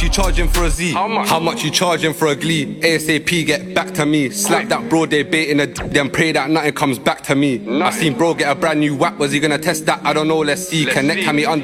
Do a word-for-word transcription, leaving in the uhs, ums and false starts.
much you charging for a Z? How much? How much you charging for a Glee? ASAP, get back to me. Slap that bro, they baiting a d- then pray that nothing comes back to me. I seen bro get a brand new whack, was he gonna test that? I don't know, let's see. Let's Connect see. me under